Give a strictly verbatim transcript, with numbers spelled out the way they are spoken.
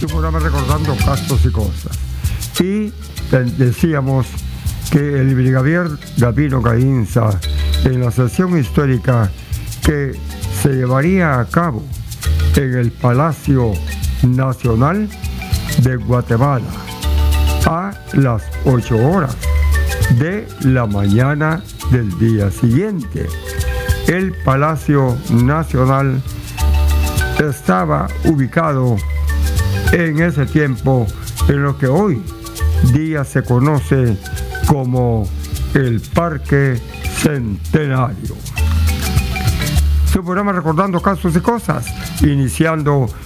Su programa recordando casos y cosas. Y decíamos que el brigadier Gabino Gainza, en la sesión histórica que se llevaría a cabo en el Palacio Nacional de Guatemala a las ocho horas de la mañana del día siguiente. El Palacio Nacional estaba ubicado en ese tiempo en lo que hoy día se conoce como el Parque Centenario. Su programa recordando casos y cosas, iniciando